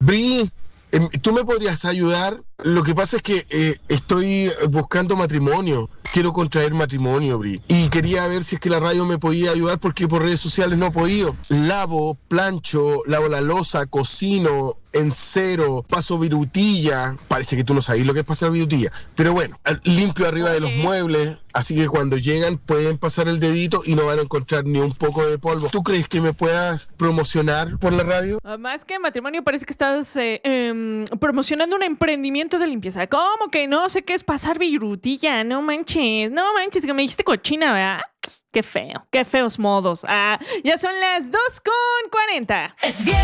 Bri, ¿tú me podrías ayudar? Lo que pasa es que estoy buscando matrimonio. Quiero contraer matrimonio, Bri. Y quería ver si es que la radio me podía ayudar porque por redes sociales no he podido. Lavo, plancho, lavo la loza, cocino, encero, paso virutilla. Parece que tú no sabes lo que es pasar virutilla. Pero bueno, limpio arriba de los muebles. Así que cuando llegan pueden pasar el dedito y no van a encontrar ni un poco de polvo. ¿Tú crees que me puedas promocionar por la radio? Más que matrimonio, parece que estás promocionando un emprendimiento de limpieza. ¿Cómo que no sé qué es pasar virutilla? No manches, que me dijiste cochina, ¿verdad? Qué feo, qué feos modos. Ya son las 2:40.